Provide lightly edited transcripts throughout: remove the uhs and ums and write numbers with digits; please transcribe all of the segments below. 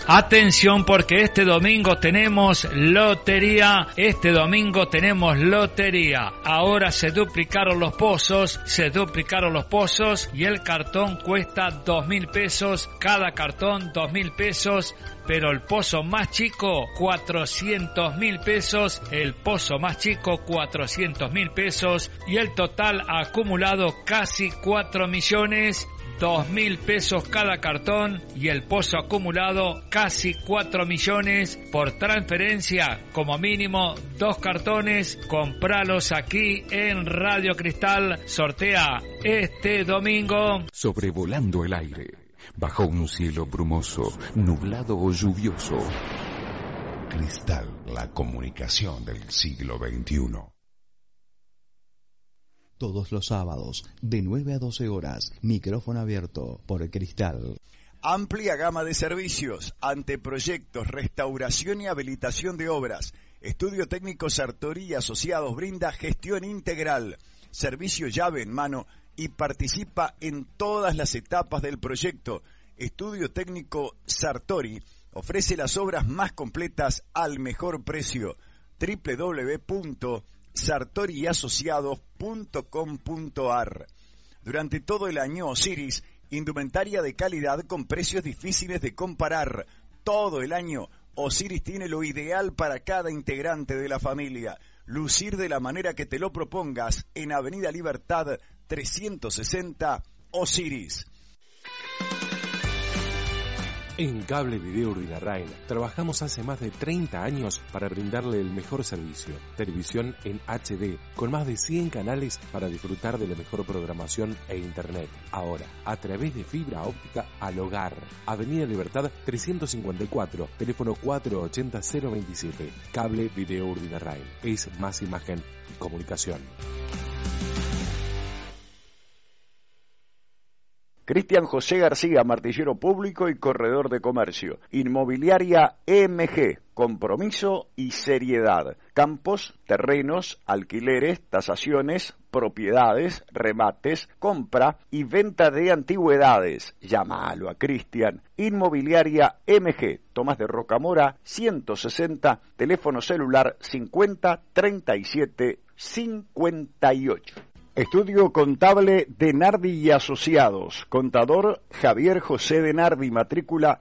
Atención porque este domingo tenemos lotería, Ahora se duplicaron los pozos y el cartón cuesta 2.000 pesos, cada cartón 2.000 pesos, pero el pozo más chico 400.000 pesos, y el total acumulado casi 4 millones. 2.000 pesos cada cartón y el pozo acumulado casi 4 millones por transferencia, como mínimo 2 cartones. Compralos aquí en Radio Cristal. Sortea este domingo. Sobrevolando el aire, bajo un cielo brumoso, nublado o lluvioso. Cristal, la comunicación del siglo XXI. Todos los sábados, de 9 a 12 horas, micrófono abierto por Cristal. Amplia gama de servicios, anteproyectos, restauración y habilitación de obras. Estudio Técnico Sartori y Asociados brinda gestión integral, servicio llave en mano y participa en todas las etapas del proyecto. Estudio Técnico Sartori ofrece las obras más completas al mejor precio. www.sartoriasociados.com.ar. Durante todo el año, Osiris, indumentaria de calidad con precios difíciles de comparar. Todo el año, Osiris tiene lo ideal para cada integrante de la familia. Lucir de la manera que te lo propongas en Avenida Libertad 360, Osiris. En Cable Video Urdinarrain trabajamos hace más de 30 años para brindarle el mejor servicio. Televisión en HD, con más de 100 canales para disfrutar de la mejor programación e internet. Ahora, a través de fibra óptica al hogar. Avenida Libertad 354, teléfono 480-027. Cable Video Urdinarrain. Es más imagen y comunicación. Cristian José García, martillero público y corredor de comercio. Inmobiliaria EMG, compromiso y seriedad. Campos, terrenos, alquileres, tasaciones, propiedades, remates, compra y venta de antigüedades. Llámalo a Cristian. Inmobiliaria EMG, Tomás de Rocamora 160, teléfono celular 50 37 58. Estudio Contable Denardi y Asociados. Contador Javier José Denardi, matrícula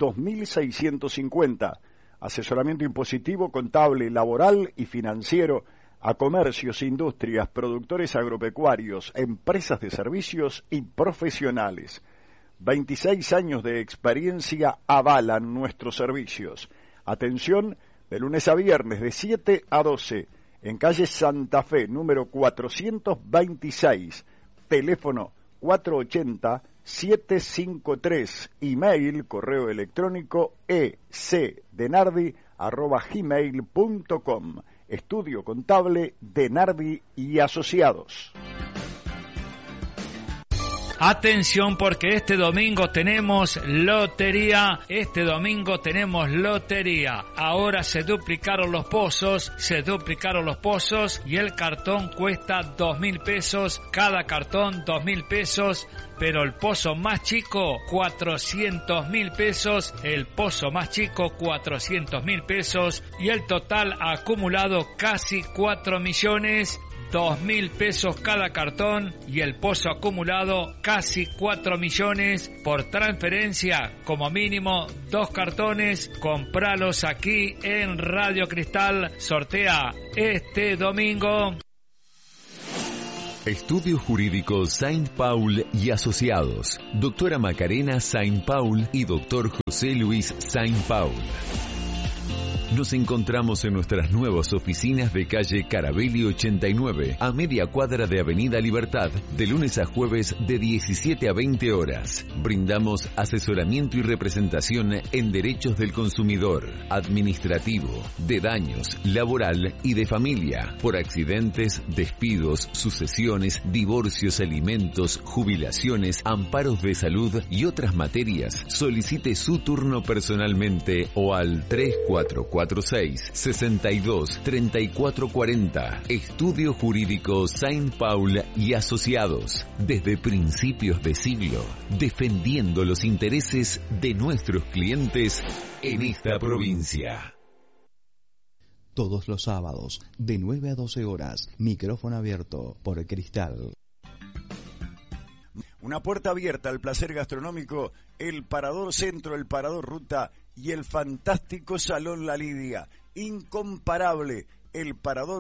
2650. Asesoramiento impositivo, contable, laboral y financiero a comercios, industrias, productores agropecuarios, empresas de servicios y profesionales. 26 años de experiencia avalan nuestros servicios. Atención, de lunes a viernes de 7 a 12. En calle Santa Fe, número 426, teléfono 480-753, email, correo electrónico ecdenardi@gmail.com. Estudio Contable Denardi y Asociados. Atención porque este domingo tenemos lotería, Ahora se duplicaron los pozos y el cartón cuesta 2.000 pesos, cada cartón 2.000 pesos, pero el pozo más chico 400.000 pesos, y el total acumulado casi 4 millones. 2.000 pesos cada cartón y el pozo acumulado casi 4 millones por transferencia, como mínimo 2 cartones. Compralos aquí en Radio Cristal. Sortea este domingo. Estudio Jurídico Saint Paul y Asociados. Doctora Macarena Saint Paul y Doctor José Luis Saint Paul. Nos encontramos en nuestras nuevas oficinas de calle Carabelli 89, a media cuadra de Avenida Libertad, de lunes a jueves de 17 a 20 horas. Brindamos asesoramiento y representación en derechos del consumidor, administrativo, de daños, laboral y de familia, por accidentes, despidos, sucesiones, divorcios, alimentos, jubilaciones, amparos de salud y otras materias. Solicite su turno personalmente o al 344 046-62-3440. Estudio Jurídico Saint Paul y Asociados. Desde principios de siglo, defendiendo los intereses de nuestros clientes en esta provincia. Todos los sábados, de 9 a 12 horas, micrófono abierto por Cristal. Una puerta abierta al placer gastronómico, el Parador Centro, el Parador Ruta y el fantástico Salón La Lidia. Incomparable, el Parador